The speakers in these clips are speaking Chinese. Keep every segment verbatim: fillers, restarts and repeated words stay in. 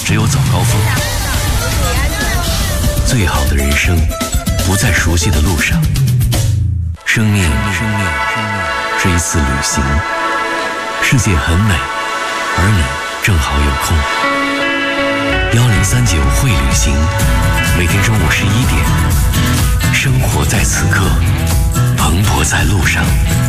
只有早高峰。最好的人生不在熟悉的路上。生命是一次旅行，世界很美，而你正好有空。幺零三九会旅行，每天中午十一点，生活在此刻，蓬勃在路上。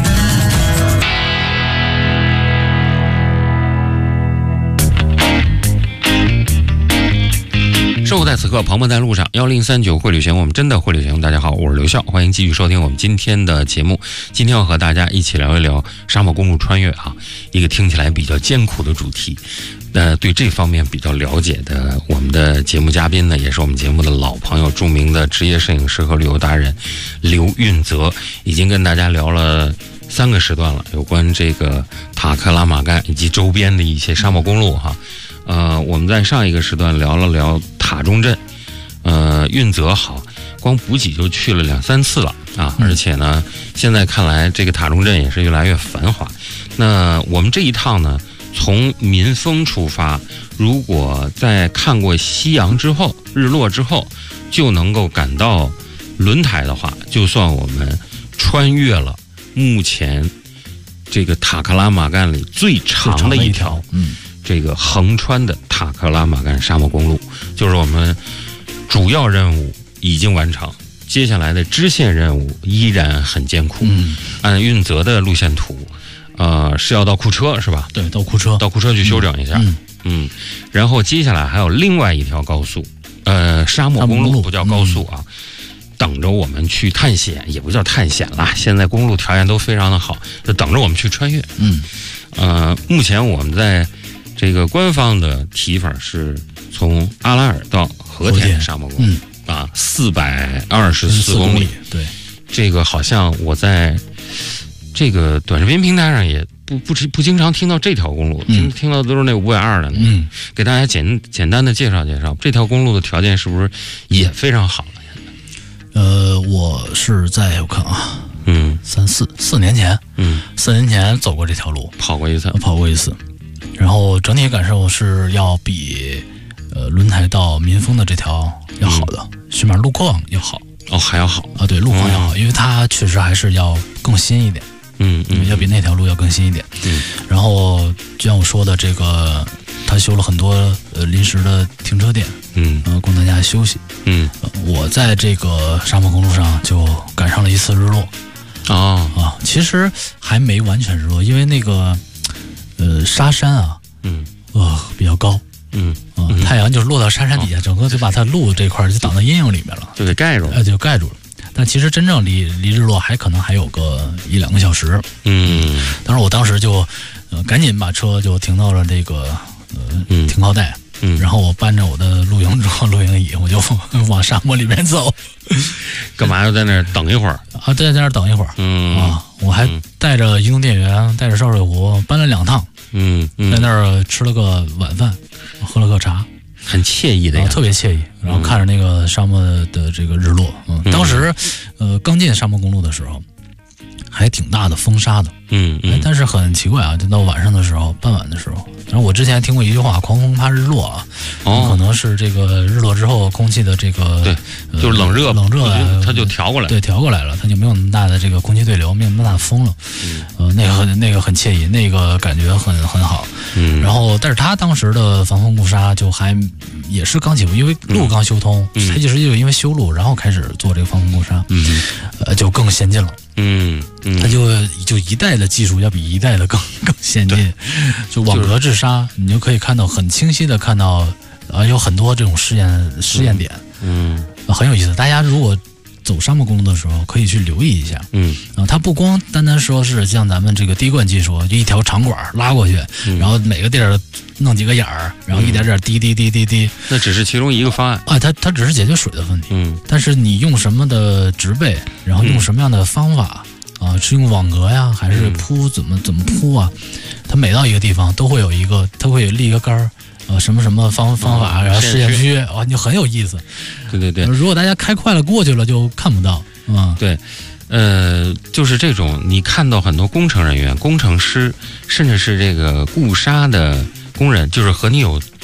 生活在此刻，鹏鹏在路上。幺零三九会旅行，我们真的会旅行。大家好，我是刘笑，欢迎继续收听我们今天的节目。今天要和大家一起聊一聊沙漠公路穿越啊，一个听起来比较艰苦的主题。呃，对这方面比较了解的我们的节目嘉宾呢，也是我们节目的老朋友，著名的职业摄影师和旅游达人刘运泽，已经跟大家聊了三个时段了，有关这个塔克拉玛干以及周边的一些沙漠公路哈。呃，我们在上一个时段聊了聊塔中镇，呃，运泽好，光补给就去了两三次了啊，而且呢，现在看来这个塔中镇也是越来越繁华。那我们这一趟呢，从民丰出发，如果在看过夕阳之后、日落之后，就能够赶到轮台的话，就算我们穿越了目前这个塔克拉玛干里最长的一条，嗯。这个横穿的塔克拉玛干沙漠公路，就是我们主要任务已经完成，接下来的支线任务依然很艰苦。嗯，按运泽的路线图，呃，是要到库车是吧？ 对，到库车， 到库车去休整一下。嗯，嗯然后接下来还有另外一条高速，呃，沙漠公路不叫高速啊。嗯等着我们去探险，也不叫探险啦。现在公路条件都非常的好，就等着我们去穿越。嗯，呃，目前我们在这个官方的提法是从阿拉尔到和田沙漠公路、嗯、啊，四百二十四公里。 对， 这个好像我在这个短视频平台上也不不不经常听到这条公路，听、嗯、听到的都是那五百二的。嗯，给大家简简单的介绍介绍这条公路的条件是不是也非常好了？ 呃，我是在我看啊， 嗯， 三四四年前，嗯，四年前走过这条路， 跑过一次， 跑过一次，然后整体感受是要比呃轮台到民丰的这条要好的，起码、嗯、路况要好， 哦，还要好啊，对，路况要好，嗯、因为它确实还是要更新一点， 嗯嗯， 要比那条路要更新一点， 嗯， 然后就像我说的，这个他修了很多呃临时的停车点。嗯，呃，供大家休息。嗯、呃，我在这个沙漠公路上就赶上了一次日落。 哦啊，其实还没完全日落，因为那个呃沙山啊，嗯，呃比较高，嗯啊、呃，太阳就落到沙山底下，哦、整个就把它路这块就挡到阴影里面了， 就给盖住了， 哎、呃，就盖住了。但其实真正离离日落还可能还有个一两个小时。嗯，当时我当时就呃赶紧把车就停到了这个呃、嗯、停靠带。嗯，然后我搬着我的露营车、露营椅，我就往沙漠里面走。 干嘛要在那儿等一会儿啊？对，在那儿等一会儿。 嗯啊，我还带着移动电源，带着烧水壶，搬了两趟。 嗯，嗯在那儿吃了个晚饭，喝了个茶， 很惬意的呀、 啊，特别惬意。然后看着那个沙漠的这个日落，嗯，嗯当时呃刚进沙漠公路的时候，还挺大的风沙的。 嗯嗯， 但是很奇怪啊，就到晚上的时候，傍晚的时候，然后我之前听过一句话，狂风怕日落啊，哦，可能是这个日落之后空气的这个对，呃、就是冷热冷热啊， 它就调过来， 对，调过来了，它就没有那么大的这个空气对流，没有那么大的风了，嗯，呃，那个那个很惬意，那个感觉很很好，嗯，然后但是他当时的防风固沙就还也是刚起步，因为路刚修通，嗯，他就是因为修路，然后开始做这个防风固沙，嗯，呃，就更先进了。 嗯，嗯它就就一代的技术要比一代的更更先进，就网格制沙，你就可以看到很清晰的看到，啊，有很多这种试验试验点，嗯，啊，很有意思。大家如果走沙漠公路的时候，可以去留意一下，嗯，啊，它不光单单说是像咱们这个滴灌技术，就一条长管拉过去，嗯、然后每个地儿弄几个眼儿，然后一点点滴滴滴滴滴， 那只是其中一个方案啊，它它只是解决水的问题，嗯，但是你用什么的植被，然后用什么样的方法。啊，是用网格呀，还是铺怎么怎么铺啊？它每到一个地方都会有一个，它会立一个杆儿，呃，什么什么方方法，然后试验区，啊，就很有意思。 对对对， 如果大家开快了过去了，就看不到啊。 对，呃，就是这种，你看到很多工程人员、工程师，甚至是这个固沙的工人，就是和你有